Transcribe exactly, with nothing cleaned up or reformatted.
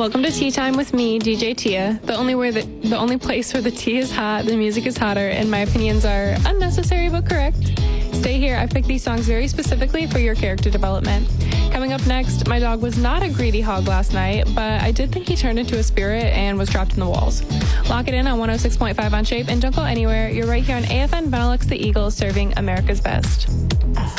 Welcome to Tea Time with me, D J Tia. The only where the, the only place where the tea is hot, the music is hotter, and my opinions are unnecessary but correct. Stay here. I picked these songs very specifically for your character development. Coming up next, my dog was not a greedy hog last night, but I did think he turned into a spirit and was trapped in the walls. Lock it in on one oh six point five on Shape, and don't go anywhere. You're right here on A F N Benelux the Eagle, serving America's best.